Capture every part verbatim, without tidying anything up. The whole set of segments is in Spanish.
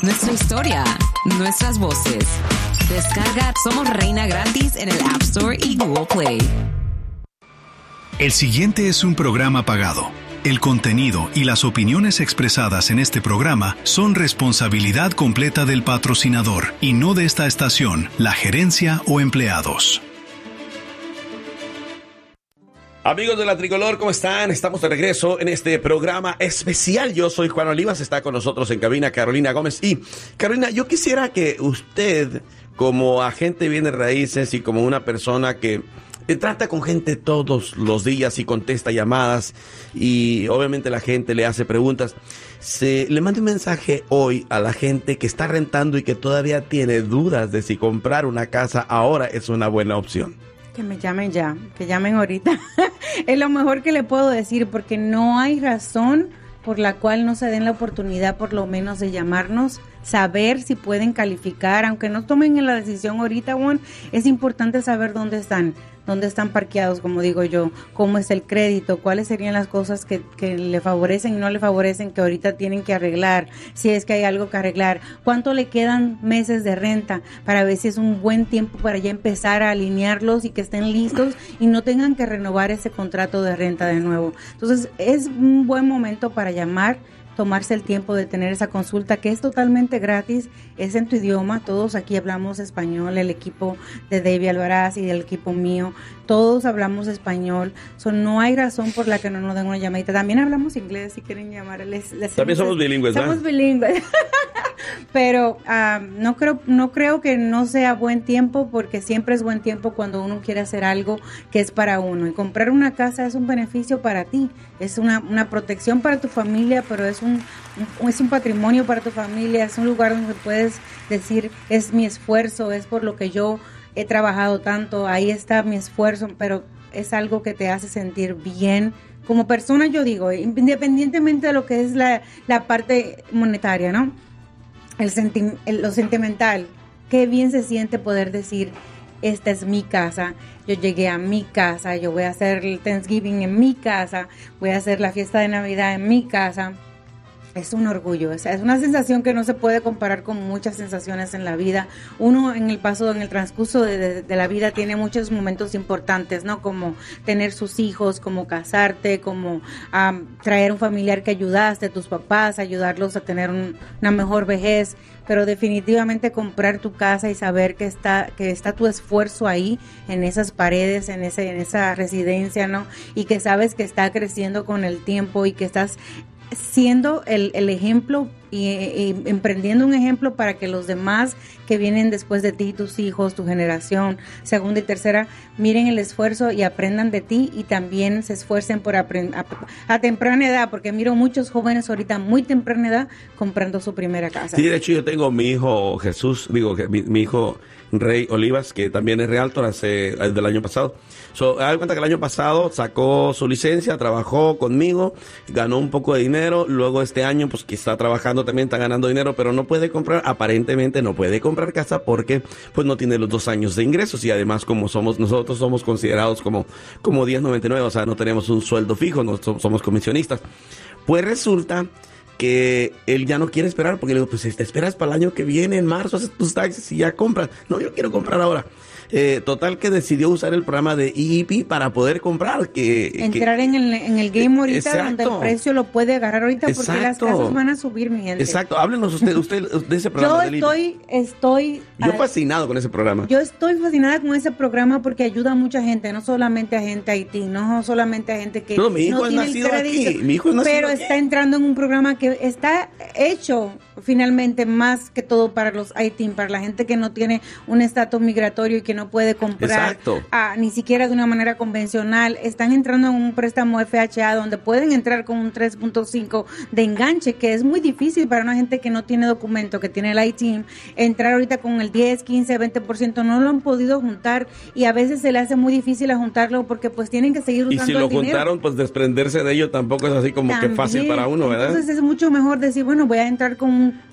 nuestra historia, nuestras voces. Descarga Somos Reina gratis en el App Store y Google Play. El siguiente es un programa pagado. El contenido y las opiniones expresadas en este programa son responsabilidad completa del patrocinador y no de esta estación, la gerencia o empleados. Amigos de La Tricolor, ¿cómo están? Estamos de regreso en este programa especial. Yo soy Juan Olivas, está con nosotros en cabina Carolina Gómez. Y Carolina, yo quisiera que usted, como agente de bienes raíces y como una persona que trata con gente todos los días y contesta llamadas y obviamente la gente le hace preguntas, se le mande un mensaje hoy a la gente que está rentando y que todavía tiene dudas de si comprar una casa ahora es una buena opción. Que me llamen ya, que llamen ahorita. Es lo mejor que le puedo decir, porque no hay razón por la cual no se den la oportunidad por lo menos de llamarnos, saber si pueden calificar, aunque no tomen la decisión ahorita, Juan, es importante saber dónde están, dónde están parqueados, como digo yo, cómo es el crédito, cuáles serían las cosas que, que le favorecen y no le favorecen, que ahorita tienen que arreglar, si es que hay algo que arreglar, cuánto le quedan meses de renta, para ver si es un buen tiempo para ya empezar a alinearlos y que estén listos y no tengan que renovar ese contrato de renta de nuevo. Entonces, es un buen momento para llamar, tomarse el tiempo de tener esa consulta que es totalmente gratis, es en tu idioma, todos aquí hablamos español, el equipo de David Alvaraz y el equipo mío, todos hablamos español, so, no hay razón por la que no nos den una llamadita. También hablamos inglés si quieren llamar. Les, les También somos bilingües, ¿verdad? Somos bilingües. Pero uh, no creo no creo que no sea buen tiempo, porque siempre es buen tiempo cuando uno quiere hacer algo que es para uno. Y comprar una casa es un beneficio para ti, es una, una protección para tu familia, pero es un, un es un patrimonio para tu familia, es un lugar donde puedes decir, es mi esfuerzo, es por lo que yo he trabajado tanto, ahí está mi esfuerzo, pero es algo que te hace sentir bien. Como persona, yo digo, independientemente de lo que es la, la parte monetaria, ¿no? El senti- el, lo sentimental, qué bien se siente poder decir, esta es mi casa, yo llegué a mi casa, yo voy a hacer el Thanksgiving en mi casa, voy a hacer la fiesta de Navidad en mi casa. Es un orgullo, o sea, es una sensación que no se puede comparar con muchas sensaciones en la vida. Uno en el paso, en el transcurso de, de, de la vida tiene muchos momentos importantes, ¿no? Como tener sus hijos, como casarte, como um, traer un familiar que ayudaste, tus papás, ayudarlos a tener un, una mejor vejez. Pero definitivamente comprar tu casa y saber que está que está tu esfuerzo ahí, en esas paredes, en ese en esa residencia, ¿no? Y que sabes que está creciendo con el tiempo y que estás siendo el, el ejemplo y, y emprendiendo un ejemplo para que los demás que vienen después de ti, tus hijos, tu generación, segunda y tercera, miren el esfuerzo y aprendan de ti y también se esfuercen por aprender a, a temprana edad, porque miro muchos jóvenes ahorita muy temprana edad comprando su primera casa. Sí, de hecho yo tengo mi hijo Jesús, digo que mi, mi hijo Rey Olivas, que también es realtor hace del año pasado. So, da cuenta que el año pasado sacó su licencia, trabajó conmigo, ganó un poco de dinero, luego este año pues que está trabajando también está ganando dinero, pero no puede comprar, aparentemente no puede comprar casa porque pues no tiene los dos años de ingresos y además como somos, nosotros somos considerados como, como diez noventa y nueve, o sea, no tenemos un sueldo fijo, no somos comisionistas. Pues resulta que él ya no quiere esperar, porque le digo, pues si te esperas para el año que viene, en marzo, haces tus taxes y ya compras. No, yo quiero comprar ahora. Eh, total que decidió usar el programa de E E P para poder comprar. Que, Entrar que, en, el, en el game ahorita, exacto, donde el precio lo puede agarrar ahorita, porque exacto, las casas van a subir, mi gente. Exacto, háblenos usted, usted de ese programa. Yo estoy, estoy... Yo fascinado con ese programa. Yo estoy fascinada con ese programa porque ayuda a mucha gente, no solamente a gente Haití, no solamente a gente que no, mi hijo no es tiene nacido el crédito, aquí, mi hijo es nacido pero aquí. Está entrando en un programa que está hecho finalmente más que todo para los Haití, para la gente que no tiene un estatus migratorio y que no puede comprar a, ni siquiera de una manera convencional. Están entrando en un préstamo F H A donde pueden entrar con un tres punto cinco de enganche, que es muy difícil para una gente que no tiene documento, que tiene el I-Team, entrar ahorita con el diez, quince, veinte por ciento, no lo han podido juntar y a veces se le hace muy difícil a juntarlo porque pues tienen que seguir usando el dinero. Y si lo juntaron, pues desprenderse de ello tampoco es así como También, que fácil para uno, ¿verdad? Entonces es mucho mejor decir, bueno, voy a entrar con un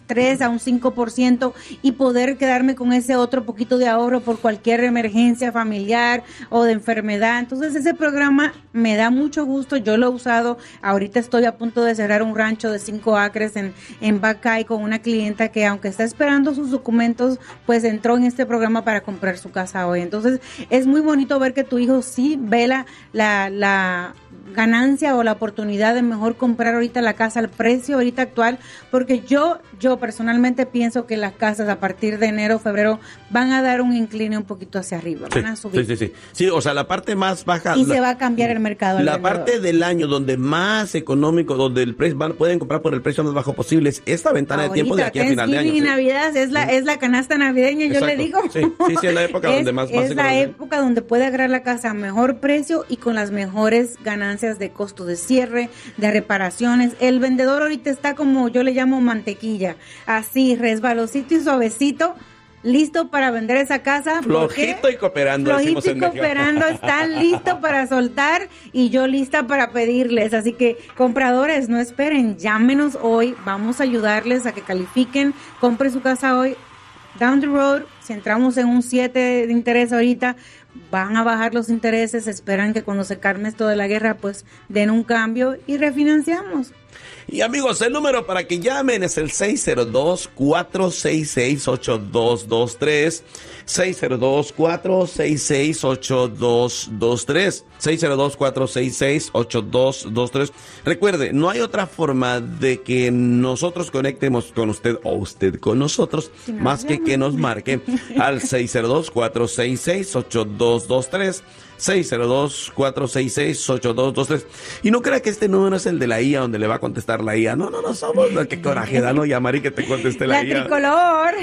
tres a un cinco por ciento y poder quedarme con ese otro poquito de ahorro por cualquier emergencia familiar o de enfermedad. Entonces ese programa me da mucho gusto, yo lo he usado. Ahorita estoy a punto de cerrar un rancho de cinco acres en, en Bacay con una clienta que, aunque está esperando sus documentos, pues entró en este programa para comprar su casa hoy. Entonces es muy bonito ver que tu hijo sí ve la, la, la ganancia o la oportunidad de mejor comprar ahorita la casa al precio ahorita actual, porque yo yo personalmente pienso que las casas a partir de enero, febrero van a dar un incline un poquito hacia arriba, sí, van a subir. Sí, sí, sí. Sí, o sea, la parte más baja. Y la, se va a cambiar el mercado. La alrededor. parte del año donde más económico, donde el precio van, pueden comprar por el precio más bajo posible, es esta ventana ahorita, de tiempo de aquí a final de año. Y ¿sí? Navidad es la, es la canasta navideña, Exacto. yo le digo. Sí, sí, sí, es la época es, donde más, más es la época donde puede agarrar la casa a mejor precio y con las mejores ganancias de costo de cierre, de reparaciones. El vendedor ahorita está como yo le llamo mantequilla, así resbalosito y suavecito, listo para vender esa casa. Flojito y cooperando. Flojito y cooperando, están listos para soltar y yo lista para pedirles. Así que, compradores, no esperen, llámenos hoy, vamos a ayudarles a que califiquen, compre su casa hoy. Down the road, si entramos en un siete de interés ahorita, van a bajar los intereses, esperan que cuando se calme esto de la guerra, pues den un cambio y refinanciamos. Y amigos, el número para que llamen es el seis cero dos, cuatro seis seis, ocho dos dos tres, seis cero dos, cuatro seis seis, ocho dos dos tres, seis cero dos, cuatro seis seis, ocho dos dos tres. Recuerde, no hay otra forma de que nosotros conectemos con usted o usted con nosotros, no, más que que nos marque al seis cero dos, cuatro seis seis, ocho dos dos tres, seis cero dos, cuatro seis seis, ocho dos dos tres. Y no crea que este número es el de la I A donde le va a contestar la I A. No, no, no somos. Qué coraje da no llamar y que te conteste la, la I A. La tricolor.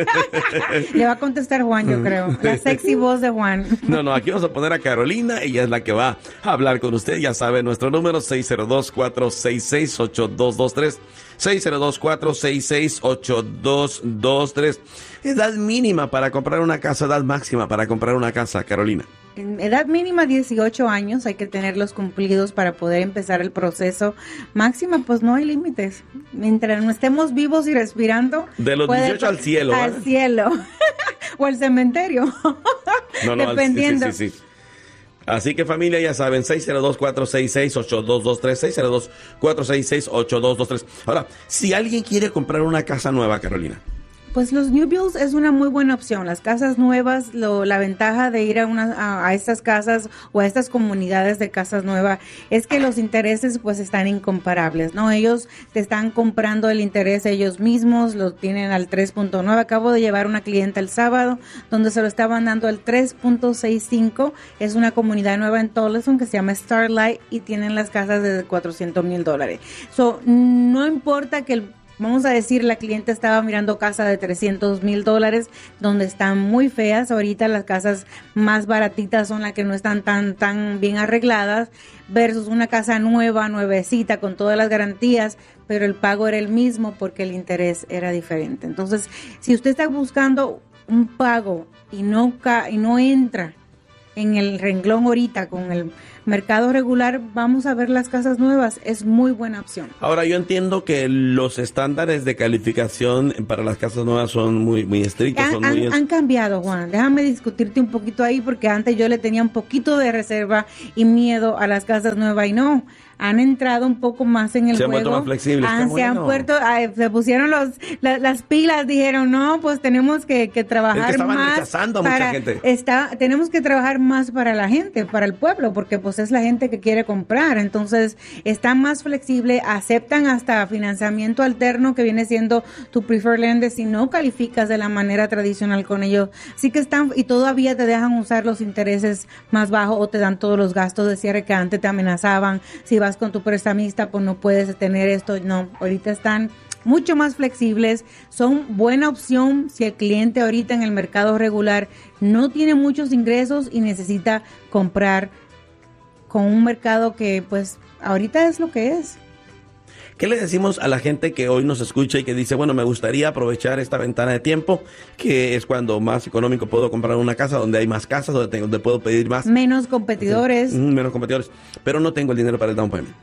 Le va a contestar Juan, yo creo. La sexy voz de Juan. No, no, aquí vamos a poner a Carolina. Ella es la que va a hablar con usted. Ya sabe nuestro número, seis cero dos, cuatro seis seis, ocho dos dos tres. seis cero dos, cuatro seis seis, ocho dos dos tres. Edad mínima para comprar una casa, edad máxima para comprar una casa, Carolina. En edad mínima dieciocho años, hay que tenerlos cumplidos para poder empezar el proceso. Máxima, pues no hay límites. Mientras no estemos vivos y respirando. De los dieciocho al cielo. Al ¿vale? cielo. O al cementerio. No, no, dependiendo. Sí, sí, sí, sí. Así que familia, ya saben, seis cero dos, cuatro seis seis, ocho dos dos tres, seis cero dos, cuatro seis seis, ocho dos dos tres. Ahora, si alguien quiere comprar una casa nueva, Carolina. Pues los new builds es una muy buena opción. Las casas nuevas, lo, la ventaja de ir a, una, a, a estas casas o a estas comunidades de casas nuevas es que los intereses pues están incomparables, ¿no? Ellos te están comprando el interés ellos mismos, lo tienen al tres punto nueve. Acabo de llevar una clienta el sábado donde se lo estaban dando al tres punto sesenta y cinco. Es una comunidad nueva en Tolleson que se llama Starlight y tienen las casas de cuatrocientos mil dólares. So, no importa que el Vamos a decir, la cliente estaba mirando casa de trescientos mil dólares, donde están muy feas. Ahorita las casas más baratitas son las que no están tan, tan bien arregladas, versus una casa nueva, nuevecita, con todas las garantías, pero el pago era el mismo porque el interés era diferente. Entonces, si usted está buscando un pago y no, ca- y no entra en el renglón ahorita con el mercado regular, vamos a ver las casas nuevas, es muy buena opción. Ahora, yo entiendo que los estándares de calificación para las casas nuevas son muy muy estrictos. Han, son han, muy es... han cambiado, Juan, déjame discutirte un poquito ahí, porque antes yo le tenía un poquito de reserva y miedo a las casas nuevas y no, han entrado un poco más en el se juego. Se han vuelto más flexibles. Han, se han puesto, ay, se pusieron los, la, las pilas, dijeron, no, pues tenemos que, que trabajar es que estaban más. rechazando a para, mucha gente. Está, tenemos que trabajar más para la gente, para el pueblo, porque pues es la gente que quiere comprar. Entonces, están más flexibles, aceptan hasta financiamiento alterno que viene siendo tu preferred lender si no calificas de la manera tradicional con ellos. Así que están, y todavía te dejan usar los intereses más bajos o te dan todos los gastos de cierre que antes te amenazaban. Si vas con tu prestamista, pues no puedes tener esto. No, ahorita están mucho más flexibles, son buena opción si el cliente ahorita en el mercado regular no tiene muchos ingresos y necesita comprar con un mercado que pues ahorita es lo que es. ¿Qué le decimos a la gente que hoy nos escucha y que dice, bueno, me gustaría aprovechar esta ventana de tiempo, que es cuando más económico puedo comprar una casa, donde hay más casas, donde, tengo, donde puedo pedir más? Menos competidores. Sí, menos competidores, pero no tengo el dinero para el down payment.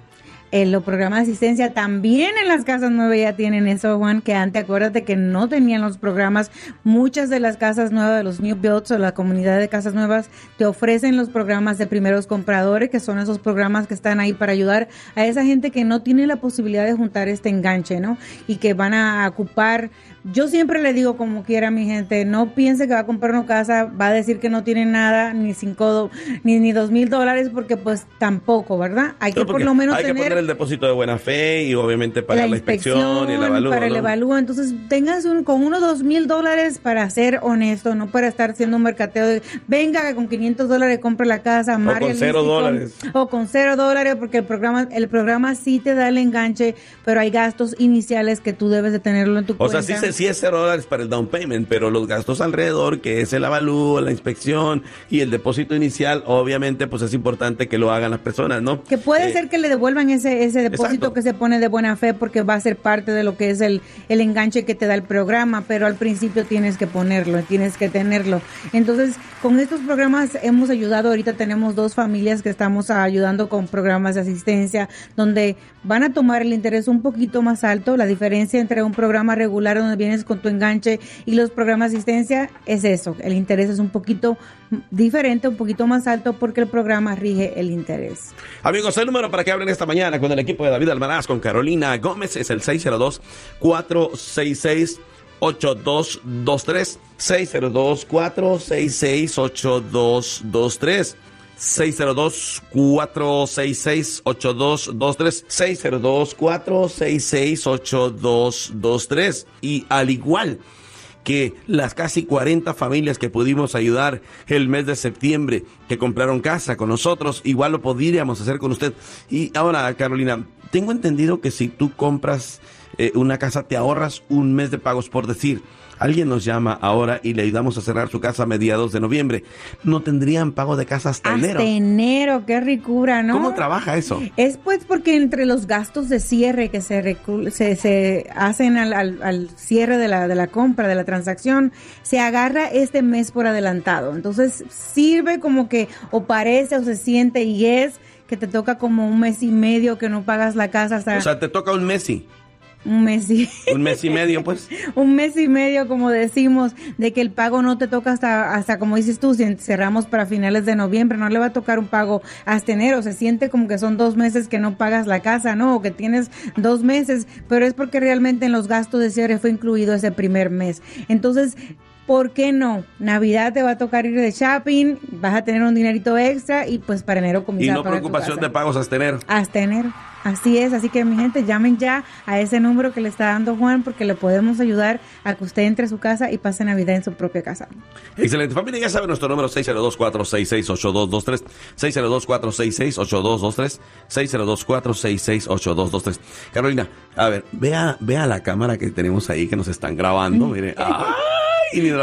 En los programas de asistencia también en las casas nuevas ya tienen eso, Juan, que antes acuérdate que no tenían los programas. Muchas de las casas nuevas, de los new builds o la comunidad de casas nuevas, te ofrecen los programas de primeros compradores, que son esos programas que están ahí para ayudar a esa gente que no tiene la posibilidad de juntar este enganche, ¿no? Y que van a ocupar. Yo siempre le digo como quiera a mi gente, no piense que va a comprar una casa, va a decir que no tiene nada, ni cinco, ni, ni dos mil dólares, porque pues tampoco, ¿verdad? Hay que No, por lo menos hay tener... que poner el depósito de buena fe y obviamente para la, la inspección, inspección y el avalúo. Para el ¿no? avalúo, entonces tengas un, con unos dos mil dólares para ser honesto, no para estar haciendo un mercateo de, venga que con quinientos dólares compre la casa, o con cero dólares. O con cero dólares, porque el programa, el programa sí te da el enganche, pero hay gastos iniciales que tú debes de tenerlo en tu o cuenta. O sea, sí, sí es cero dólares para el down payment, pero los gastos alrededor, que es el avalúo, la inspección y el depósito inicial, obviamente, pues es importante que lo hagan las personas, ¿no? Que puede eh, ser que le devuelvan ese ese depósito exacto. que se pone de buena fe, porque va a ser parte de lo que es el, el enganche que te da el programa, pero al principio tienes que ponerlo, tienes que tenerlo. Entonces, con estos programas hemos ayudado, ahorita tenemos dos familias que estamos ayudando con programas de asistencia, donde van a tomar el interés un poquito más alto. La diferencia entre un programa regular donde vienes con tu enganche y los programas de asistencia es eso, el interés es un poquito diferente, un poquito más alto, porque el programa rige el interés. Amigos, el número para que hablen esta mañana con el equipo de David Almaraz, con Carolina Gómez, es el seis cero dos, cuatro seis seis, ocho dos dos tres, seis cero dos, cuatro seis seis, ocho dos dos tres. seis cero dos, cuatro seis seis, ocho dos dos tres, seis cero dos, cuatro seis seis, ocho dos dos tres. Y al igual que las casi cuarenta familias que pudimos ayudar el mes de septiembre, que compraron casa con nosotros, igual lo podríamos hacer con usted. Y ahora, Carolina, tengo entendido que si tú compras eh, una casa, te ahorras un mes de pagos, por decir. Alguien nos llama ahora y le ayudamos a cerrar su casa a mediados de noviembre. No tendrían pago de casa hasta, hasta enero. Hasta enero, qué ricura, ¿no? ¿Cómo trabaja eso? Es pues porque entre los gastos de cierre que se recu- se, se hacen al, al, al cierre de la, de la compra, de la transacción, se agarra este mes por adelantado. Entonces sirve como que o parece o se siente y es que te toca como un mes y medio que no pagas la casa hasta... O sea, te toca un mes y... Un mes y... Un mes y medio, pues. Un mes y medio, como decimos, de que el pago no te toca hasta, hasta como dices tú, si cerramos para finales de noviembre, no le va a tocar un pago hasta enero. Se siente como que son dos meses que no pagas la casa, ¿no? O que tienes dos meses, pero es porque realmente en los gastos de cierre fue incluido ese primer mes. Entonces... ¿por qué no? Navidad te va a tocar ir de shopping, vas a tener un dinerito extra y pues para enero comienzar a pagar tu casa. Y no preocupación de pagos hasta enero. Hasta enero. Así es, así que mi gente, llamen ya a ese número que le está dando Juan, porque le podemos ayudar a que usted entre a su casa y pase Navidad en su propia casa. Excelente. Familia, ya sabe nuestro número seis cero dos, cuatro seis seis, ocho dos dos tres, seis cero dos, cuatro seis seis, ocho dos dos tres, seis cero dos, cuatro seis seis, ocho dos dos tres. Carolina, a ver, vea, vea la cámara que tenemos ahí que nos están grabando, mire. ¡Ay! Y, y,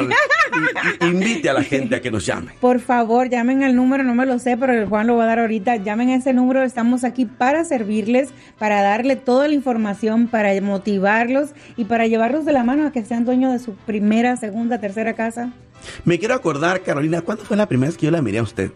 y invite a la gente a que nos llame. Por favor, llamen al número, no me lo sé, pero el Juan lo va a dar ahorita. Llamen a ese número, estamos aquí para servirles, para darle toda la información, para motivarlos y para llevarlos de la mano a que sean dueños de su primera, segunda, tercera casa. Me quiero acordar, Carolina, ¿cuándo fue la primera vez que yo la miré a usted?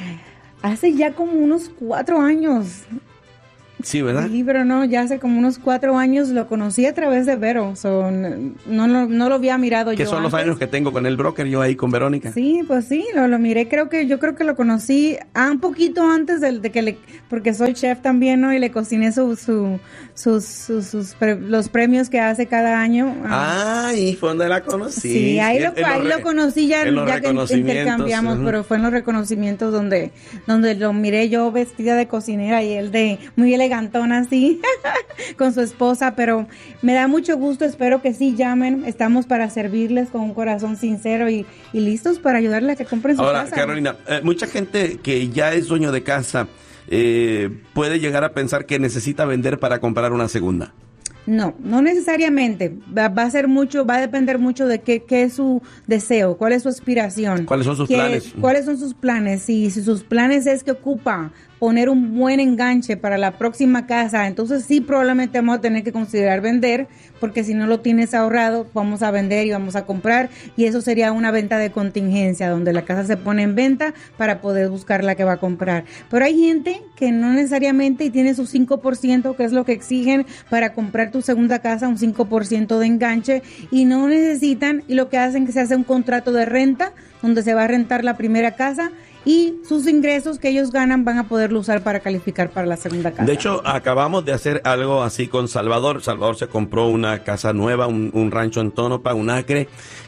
Hace ya como unos cuatro años. Sí, ¿verdad? Sí, pero no, ya hace como unos cuatro años lo conocí a través de Vero. So, no, no, no lo había mirado yo. ¿Qué son antes. los años que tengo con el broker, yo ahí con Verónica? Sí, pues sí, lo, lo miré, creo que yo creo que lo conocí ah, un poquito antes de, de que le, porque soy chef también, ¿no? Y le cociné su, su, sus, sus, sus pre, los premios que hace cada año. Ah, y fue donde la conocí. Sí, ahí, lo, en, ahí en lo conocí ya, ya que intercambiamos, uh-huh. Pero fue en los reconocimientos donde, donde lo miré yo vestida de cocinera y él de muy elegantona así. Con su esposa, pero me da mucho gusto, espero que sí llamen, estamos para servirles con un corazón sincero y, y listos para ayudarles a que compren su Ahora, casa. Ahora, Carolina, eh, mucha gente que ya es dueño de casa eh, puede llegar a pensar que necesita vender para comprar una segunda. No, no necesariamente. Va, va a ser mucho, va a depender mucho de qué, qué es su deseo, cuál es su aspiración. ¿Cuáles son sus ¿Qué, planes? ¿Cuáles son sus planes? Si, si sus planes es que ocupa poner un buen enganche para la próxima casa, entonces sí probablemente vamos a tener que considerar vender, porque si no lo tienes ahorrado, vamos a vender y vamos a comprar, y eso sería una venta de contingencia, donde la casa se pone en venta para poder buscar la que va a comprar. Pero hay gente que no necesariamente y tiene su cinco por ciento, que es lo que exigen para comprar tu segunda casa, un cinco por ciento de enganche, y no necesitan, y lo que hacen es que se hace un contrato de renta, donde se va a rentar la primera casa, y sus ingresos que ellos ganan van a poderlo usar para calificar para la segunda casa. De hecho, acabamos de hacer algo así con Salvador. Salvador se compró una casa nueva, un, un rancho en Tonopah, un acre,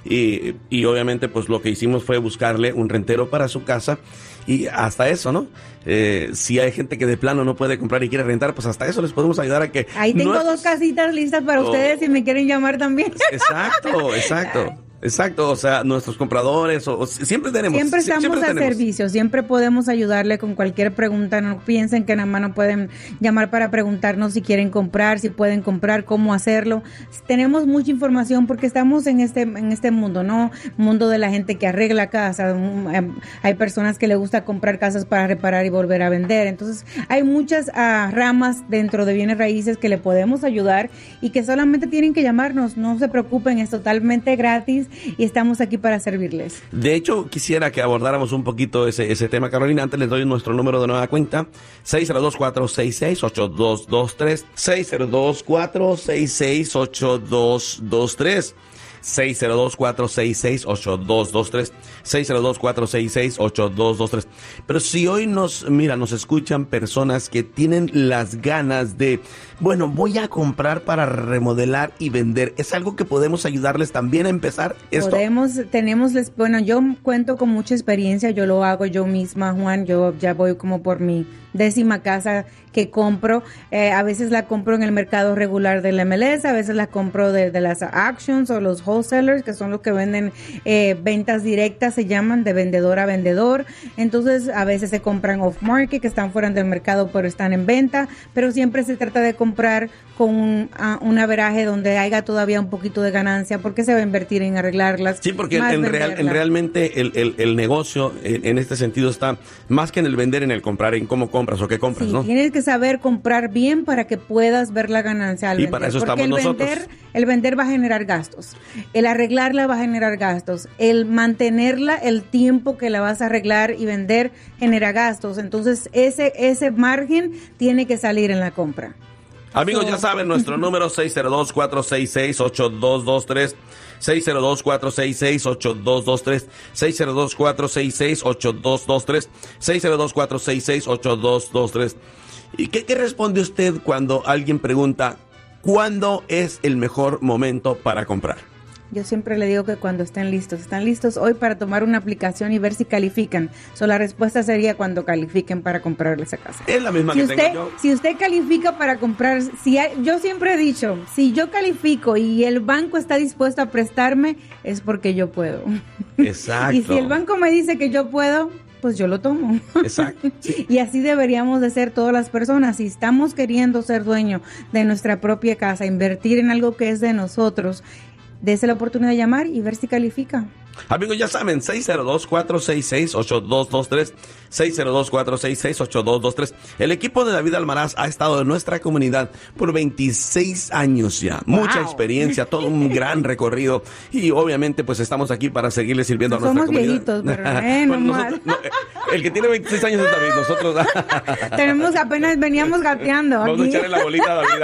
y, y obviamente pues lo que hicimos fue buscarle un rentero para su casa, y hasta eso, ¿no? Eh, si hay gente que de plano no puede comprar y quiere rentar, pues hasta eso les podemos ayudar a que... Ahí tengo no... dos casitas listas para oh. ustedes si me quieren llamar también. Exacto, exacto. Exacto, o sea, nuestros compradores, o, o siempre tenemos... Siempre estamos siempre a tenemos. servicio, siempre podemos ayudarle con cualquier pregunta. No piensen que nada más no pueden llamar para preguntarnos si quieren comprar, si pueden comprar, cómo hacerlo. Tenemos mucha información porque estamos en este en este mundo, ¿no? Mundo de la gente que arregla casas. Hay personas que les gusta comprar casas para reparar y volver a vender. Entonces, hay muchas uh, ramas dentro de bienes raíces que le podemos ayudar y que solamente tienen que llamarnos. No se preocupen, es totalmente gratis. Y estamos aquí para servirles. De hecho, quisiera que abordáramos un poquito ese ese tema, Carolina. Antes les doy nuestro número de nueva cuenta, seis cero dos, cuatro seis seis, ocho dos dos tres, seis cero dos, cuatro seis seis, ocho dos dos tres. seis cero dos, cuatro seis seis, ocho dos dos tres, seis cero dos, cuatro seis seis, ocho dos dos tres. Pero si hoy nos, mira, nos escuchan personas que tienen las ganas de, bueno, voy a comprar para remodelar y vender, ¿es algo que podemos ayudarles también a empezar esto? Podemos, tenemos, bueno, yo cuento con mucha experiencia, yo lo hago yo misma, Juan, yo ya voy como por mi décima casa que compro, eh, a veces la compro en el mercado regular del M L S, a veces la compro de, de las auctions o los wholesalers, que son los que venden eh, ventas directas, se llaman de vendedor a vendedor. Entonces a veces se compran off market, que están fuera del mercado pero están en venta, pero siempre se trata de comprar con un, uh, un averaje donde haya todavía un poquito de ganancia, porque se va a invertir en arreglarlas. Sí, porque en, real, en realmente el, el, el negocio en, en este sentido está más que en el vender, en el comprar, en cómo compras o qué compras, sí, ¿no? Tienes que saber comprar bien para que puedas ver la ganancia al y vender. Para eso porque estamos el nosotros. Vender, el vender va a generar gastos, el arreglarla va a generar gastos, el mantenerla, el tiempo que la vas a arreglar y vender genera gastos. Entonces ese ese margen tiene que salir en la compra. Amigos, ya saben, nuestro número seis cero dos, cuatro seis seis, ocho dos dos tres, seis cero dos, cuatro seis seis, ocho dos dos tres, seis cero dos, cuatro seis seis, ocho dos dos tres, seis cero dos, cuatro seis seis, ocho dos dos tres. ¿Y qué, qué responde usted cuando alguien pregunta cuándo es el mejor momento para comprar? Yo siempre le digo que cuando estén listos, están listos hoy para tomar una aplicación y ver si califican. So, la respuesta sería cuando califiquen para comprarle esa casa. Es la misma si que usted, tengo yo. Si usted califica para comprar, si hay, yo siempre he dicho, si yo califico y el banco está dispuesto a prestarme, es porque yo puedo. Exacto. Y si el banco me dice que yo puedo, pues yo lo tomo. Exacto. Sí. Y así deberíamos de ser todas las personas. Si estamos queriendo ser dueño de nuestra propia casa, invertir en algo que es de nosotros, dése la oportunidad de llamar y ver si califica. Amigos, ya saben, seis cero dos, cuatro seis seis, ocho dos dos tres, seis cero dos, cuatro seis seis, ocho dos dos tres. El equipo de David Almaraz ha estado en nuestra comunidad por veintiséis años ya. Wow. Mucha experiencia, todo un gran recorrido. Y obviamente, pues estamos aquí para seguirle sirviendo no a nuestra comunidad. Somos viejitos, pero eh, no bueno, nosotros, no, el que tiene veintiséis años es David, nosotros... Tenemos apenas, veníamos gateando. Vamos aquí. a echarle la bolita a David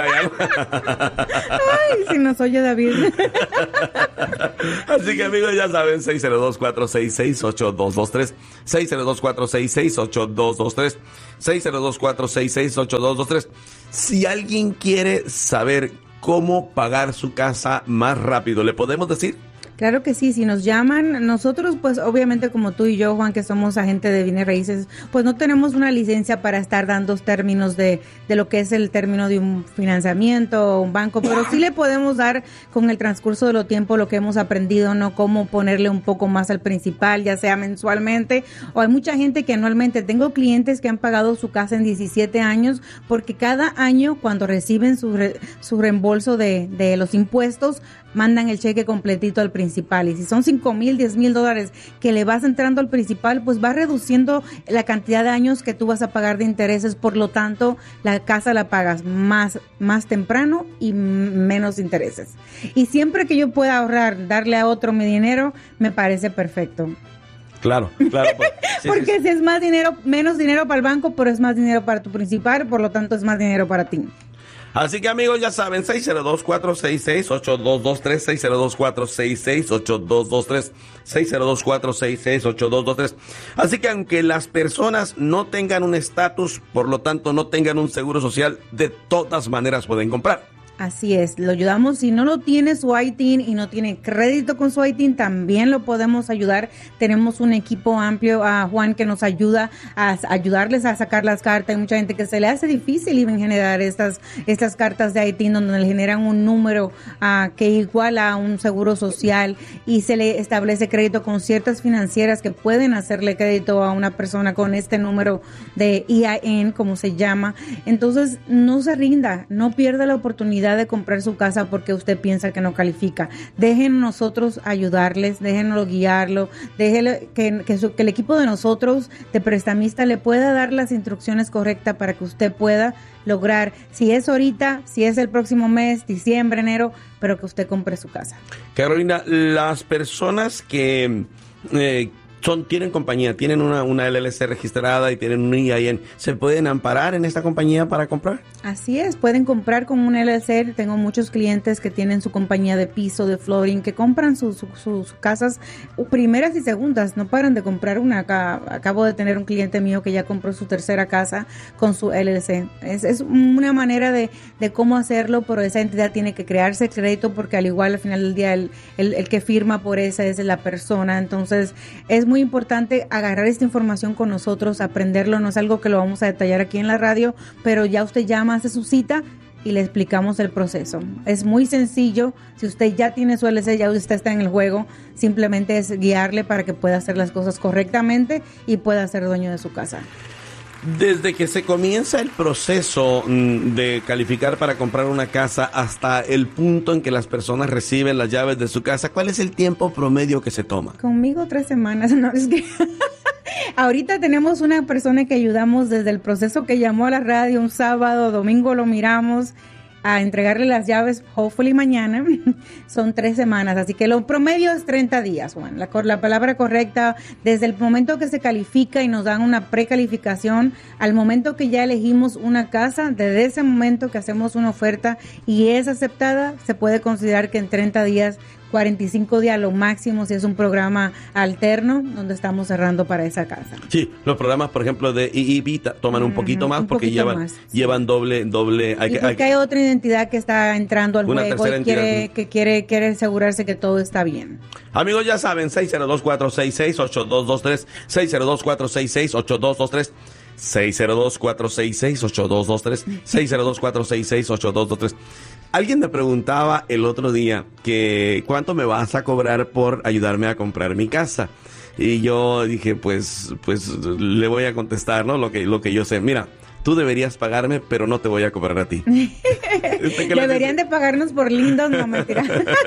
allá. Ay, si nos oye David. Así que amigos, ya saben, seis cero dos, cuatro seis seis, ocho dos dos tres, seis cero dos, cuatro seis seis, ocho dos dos tres, seis cero dos, cuatro seis seis, ocho dos dos tres. Si alguien quiere saber cómo pagar su casa más rápido, ¿le podemos decir? Claro que sí, si nos llaman, nosotros pues obviamente como tú y yo, Juan, que somos agentes de bienes raíces, pues no tenemos una licencia para estar dando términos de, de lo que es el término de un financiamiento o un banco, pero sí le podemos dar con el transcurso de los tiempos lo que hemos aprendido, ¿no? Cómo ponerle un poco más al principal, ya sea mensualmente, o hay mucha gente que anualmente, tengo clientes que han pagado su casa en diecisiete años, porque cada año cuando reciben su, re, su reembolso de, de los impuestos, mandan el cheque completito al principal. Y si son cinco mil, diez mil dólares que le vas entrando al principal, pues va reduciendo la cantidad de años que tú vas a pagar de intereses. Por lo tanto, la casa la pagas más, más temprano y menos intereses. Y siempre que yo pueda ahorrar, darle a otro mi dinero, me parece perfecto. Claro, claro. Pues, sí, Porque sí, sí. si es más dinero, menos dinero para el banco, pero es más dinero para tu principal, por lo tanto es más dinero para ti. Así que amigos, ya saben, seis cero dos, cuatro seis seis, ocho dos dos tres, seis cero dos, cuatro seis seis, ocho dos dos tres, seis cero dos, cuatro seis seis, ocho dos dos tres. Así que aunque las personas no tengan un estatus, por lo tanto no tengan un seguro social, de todas maneras pueden comprar. Así es, lo ayudamos. Si no lo tiene su I T I N y no tiene crédito con su I T I N, también lo podemos ayudar. Tenemos un equipo amplio, a Juan, que nos ayuda a, a ayudarles a sacar las cartas. Hay mucha gente que se le hace difícil en generar estas estas cartas de I T I N, donde le generan un número uh, que iguala a un seguro social y se le establece crédito con ciertas financieras que pueden hacerle crédito a una persona con este número de E I N, como se llama. Entonces, no se rinda, no pierda la oportunidad de comprar su casa porque usted piensa que no califica. Dejen nosotros ayudarles, déjenlo guiarlo, déjenle que, que, su, que el equipo de nosotros de prestamista le pueda dar las instrucciones correctas para que usted pueda lograr, si es ahorita, si es el próximo mes, diciembre, enero, pero que usted compre su casa. Carolina, las personas que eh, son tienen compañía, tienen una, una L L C registrada y tienen un E I N, ¿se pueden amparar en esta compañía para comprar? Así es, pueden comprar con un L L C. Tengo muchos clientes que tienen su compañía de piso, de flooring, que compran sus, sus, sus casas primeras y segundas, no paran de comprar una. Acabo de tener un cliente mío que ya compró su tercera casa con su L L C. Es, es una manera de, de cómo hacerlo, pero esa entidad tiene que crearse crédito porque al igual al final del día el, el, el que firma por esa es la persona. Entonces es muy importante agarrar esta información con nosotros, aprenderlo. No es algo que lo vamos a detallar aquí en la radio, pero ya usted llama, hace su cita y le explicamos el proceso. Es muy sencillo. Si usted ya tiene su L L C, ya usted está en el juego, simplemente es guiarle para que pueda hacer las cosas correctamente y pueda ser dueño de su casa. Desde que se comienza el proceso de calificar para comprar una casa hasta el punto en que las personas reciben las llaves de su casa, ¿cuál es el tiempo promedio que se toma? Conmigo tres semanas, no es que... Ahorita tenemos una persona que ayudamos desde el proceso que llamó a la radio un sábado, domingo lo miramos, a entregarle las llaves, hopefully mañana. Son tres semanas, así que lo promedio es treinta días, Juan. La, la palabra correcta, desde el momento que se califica y nos dan una precalificación, al momento que ya elegimos una casa, desde ese momento que hacemos una oferta y es aceptada, se puede considerar que en treinta días, cuarenta y cinco días lo máximo, si es un programa alterno, donde estamos cerrando para esa casa. Sí, los programas, por ejemplo, de I I B toman un poquito uh-huh, más un porque poquito llevan más, llevan sí. doble, doble... Hay y que, porque hay, hay otra identidad que está entrando al juego y quiere, entidad. que quiere, quiere asegurarse que todo está bien. Amigos, ya saben, seis cero dos, cuatro seis seis, ocho dos dos tres, seis cero dos, cuatro seis seis, ocho dos dos tres, seis cero dos, cuatro seis seis, ocho dos dos tres, seis cero dos, cuatro seis seis, ocho dos dos tres. Alguien me preguntaba el otro día que cuánto me vas a cobrar por ayudarme a comprar mi casa. Y yo dije, pues, pues le voy a contestar, ¿no? Lo que, lo que yo sé. Mira, tú deberías pagarme, pero no te voy a cobrar a ti. Deberían de pagarnos por lindos, no mentira.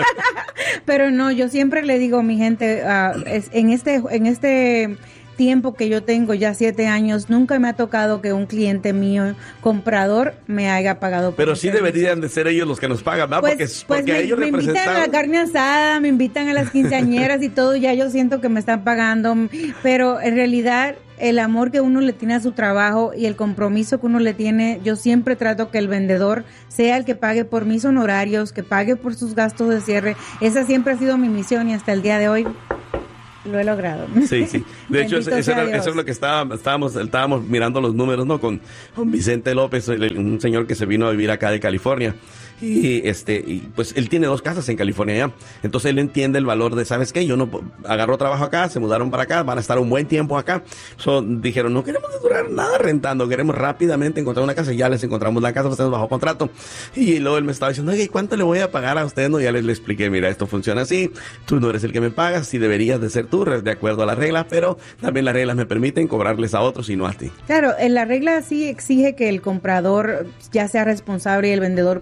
Pero no, yo siempre le digo a mi gente, uh, es, en este, en este tiempo que yo tengo, ya siete años, nunca me ha tocado que un cliente mío, comprador, me haya pagado. Pero sí servicio. Deberían de ser ellos los que nos pagan, ¿verdad? Pues, porque pues porque me, a ellos me invitan a la carne asada, me invitan a las quinceañeras y todo, ya yo siento que me están pagando, pero en realidad el amor que uno le tiene a su trabajo y el compromiso que uno le tiene, yo siempre trato que el vendedor sea el que pague por mis honorarios, que pague por sus gastos de cierre. Esa siempre ha sido mi misión y hasta el día de hoy lo he logrado. Sí, sí. De hecho, eso, eso, era, eso es lo que estaba, estábamos, estábamos mirando los números, ¿no? Con, con Vicente López, el, un señor que se vino a vivir acá de California. Y este, y pues él tiene dos casas en California ya. Entonces él entiende el valor de, ¿sabes qué? Yo no agarró trabajo acá, se mudaron para acá, van a estar un buen tiempo acá. So, dijeron, no queremos durar nada rentando, queremos rápidamente encontrar una casa. Ya les encontramos la casa, pues estamos bajo contrato. Y luego él me estaba diciendo, oye, ¿cuánto le voy a pagar a usted? No, ya les le expliqué, mira, esto funciona así. Tú no eres el que me pagas, sí deberías de ser tú, de acuerdo a las reglas, pero también las reglas me permiten cobrarles a otros y no a ti. Claro, en la regla sí exige que el comprador ya sea responsable y el vendedor por su parte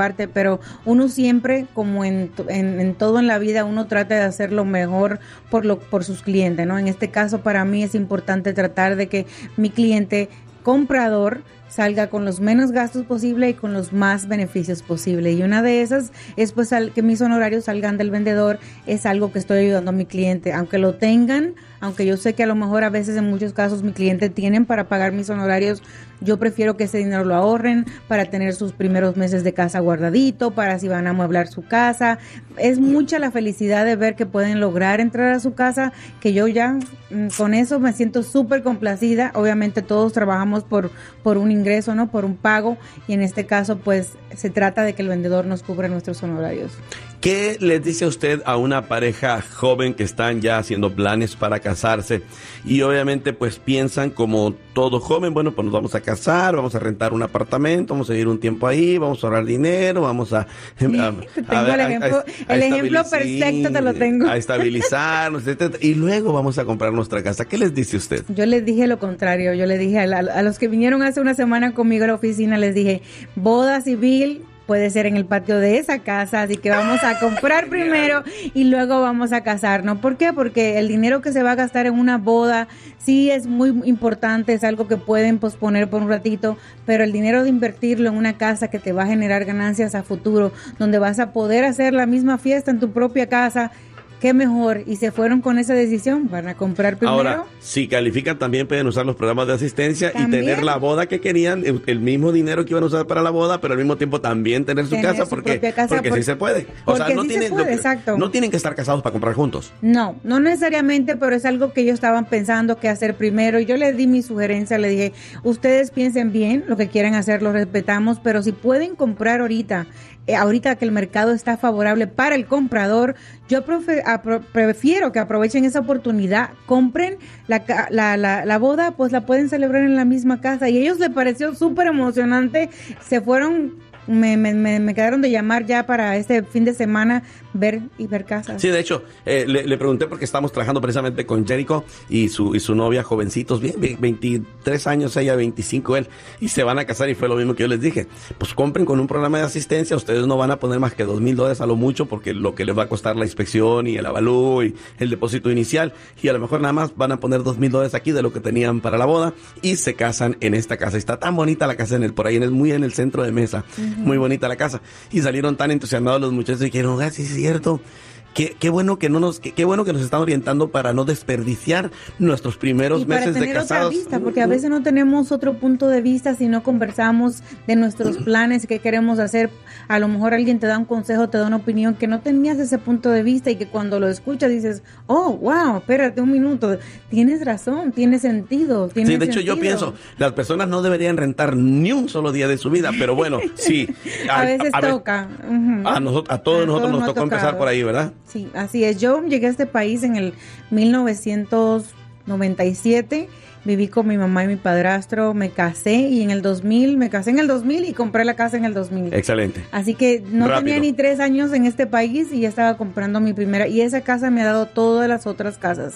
parte, pero uno siempre, como en, en, en todo en la vida, uno trata de hacer lo mejor por, lo, por sus clientes, ¿no? En este caso, para mí es importante tratar de que mi cliente comprador salga con los menos gastos posible y con los más beneficios posible. Y una de esas es pues al, que mis honorarios salgan del vendedor. Es algo que estoy ayudando a mi cliente, aunque lo tengan, aunque yo sé que a lo mejor a veces en muchos casos mi cliente tienen para pagar mis honorarios, yo prefiero que ese dinero lo ahorren para tener sus primeros meses de casa guardadito, para si van a amueblar su casa. Es mucha la felicidad de ver que pueden lograr entrar a su casa, que yo ya con eso me siento súper complacida. Obviamente todos trabajamos por, por un ingreso, ¿no? Por un pago, y en este caso pues se trata de que el vendedor nos cubra nuestros honorarios. ¿Qué les dice usted a una pareja joven que están ya haciendo planes para casarse y obviamente pues piensan como todo joven, bueno, pues nos vamos a casar, vamos a rentar un apartamento, vamos a ir un tiempo ahí, vamos a ahorrar dinero, vamos a... a, tengo a, el ejemplo, a, a, el ejemplo perfecto, te lo tengo. A estabilizarnos, etcétera, y luego vamos a comprar nuestra casa. ¿Qué les dice usted? Yo les dije lo contrario, yo les dije a, la, a los que vinieron hace una semana conmigo a la oficina, les dije, boda civil puede ser en el patio de esa casa, así que vamos a comprar primero y luego vamos a casarnos. ¿Por qué? Porque el dinero que se va a gastar en una boda sí es muy importante, es algo que pueden posponer por un ratito, pero el dinero de invertirlo en una casa que te va a generar ganancias a futuro, donde vas a poder hacer la misma fiesta en tu propia casa, qué mejor. Y se fueron con esa decisión, van a comprar primero. Ahora, si califican, también pueden usar los programas de asistencia ¿También? y tener la boda que querían, el, el mismo dinero que iban a usar para la boda, pero al mismo tiempo también tener su tener casa, su porque, propia casa porque por, sí se puede. O sea, no, sí tienen, puede, no, exacto. no tienen que estar casados para comprar juntos. No, no necesariamente, pero es algo que ellos estaban pensando que hacer primero. Yo les di mi sugerencia, le dije, ustedes piensen bien lo que quieren hacer, lo respetamos, pero si pueden comprar ahorita, eh, ahorita que el mercado está favorable para el comprador, yo profe, a, pro, prefiero que aprovechen esa oportunidad, compren la, la, la, la boda, pues la pueden celebrar en la misma casa. Y a ellos les pareció súper emocionante, se fueron... Me, me, me quedaron de llamar ya para este fin de semana ver y ver casas. Sí, de hecho, eh, le, le pregunté porque estamos trabajando precisamente con Jericho y su y su novia, jovencitos, bien, veintitrés años, ella veinticinco, él, y se van a casar y fue lo mismo que yo les dije. Pues compren con un programa de asistencia, ustedes no van a poner más que dos mil dólares a lo mucho porque lo que les va a costar la inspección y el avalúo y el depósito inicial, y a lo mejor nada más van a poner dos mil dólares aquí de lo que tenían para la boda y se casan en esta casa. Está tan bonita la casa en el, por ahí, en el, muy en el centro de Mesa. Uh-huh. Muy bonita la casa. Y salieron tan entusiasmados los muchachos y dijeron, ah, sí es cierto. Qué, qué bueno que no nos, qué, qué bueno que nos están orientando para no desperdiciar nuestros primeros meses de casados. Y para tener otra vista, porque a veces no tenemos otro punto de vista si no conversamos de nuestros planes que queremos hacer. A lo mejor alguien te da un consejo, te da una opinión que no tenías ese punto de vista y que cuando lo escuchas dices, oh, wow, espérate un minuto, tienes razón, tiene sentido. Tiene sí, de hecho sentido. Yo pienso, las personas no deberían rentar ni un solo día de su vida, pero bueno, sí. a, a veces a, toca. A, uh-huh. a, nosotros, a todos a nosotros todos nos tocó empezar por ahí, ¿verdad? Sí, así es. Yo llegué a este país en el mil novecientos noventa y siete, viví con mi mamá y mi padrastro, me casé y en el dos mil, me casé en el dos mil y compré la casa en el dos mil. Excelente. Así que no Rápido. tenía ni tres años en este país y ya estaba comprando mi primera, y esa casa me ha dado todas las otras casas.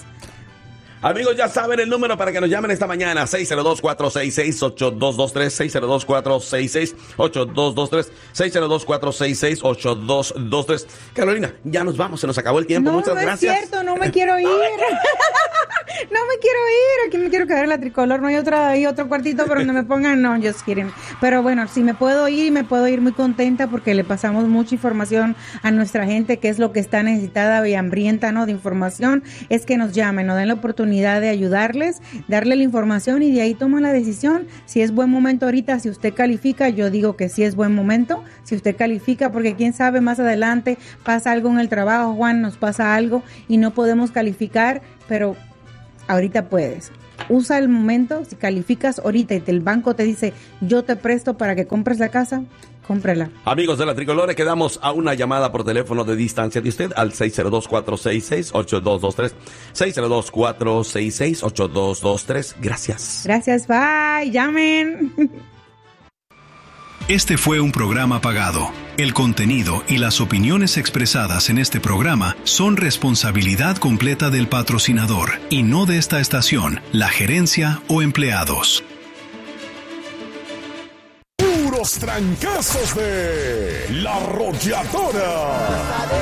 Amigos, ya saben el número para que nos llamen esta mañana, seis cero dos, cuatro seis seis, ocho dos dos tres, seis cero dos, cuatro seis seis, ocho dos dos tres, seis cero dos, cuatro seis seis, ocho dos dos tres. Carolina, ya nos vamos, se nos acabó el tiempo, no, muchas no gracias. No es cierto, no me quiero ir. No me quiero ir, aquí me quiero quedar en la Tricolor, no hay otra, hay otro cuartito pero donde me pongan, no, just kidding. Pero bueno, si me puedo ir, me puedo ir muy contenta porque le pasamos mucha información a nuestra gente, que es lo que está necesitada y hambrienta, ¿no?, de información, es que nos llamen, nos den la oportunidad de ayudarles, darle la información y de ahí toman la decisión. Si es buen momento ahorita, si usted califica, yo digo que sí es buen momento, si usted califica, porque quién sabe más adelante pasa algo en el trabajo, Juan, nos pasa algo y no podemos calificar, pero ahorita puedes. Usa el momento, si calificas ahorita y el banco te dice, yo te presto para que compres la casa, cómprela. Amigos de la Tricolor, quedamos a una llamada por teléfono de distancia de usted al seis cero dos, cuatro seis seis, ocho dos dos tres, seis cero dos, cuatro seis seis, ocho dos dos tres. Gracias. Gracias, bye, llamen. Este fue un programa pagado. El contenido y las opiniones expresadas en este programa son responsabilidad completa del patrocinador y no de esta estación, la gerencia o empleados. Los trancazos de La Arrolladora.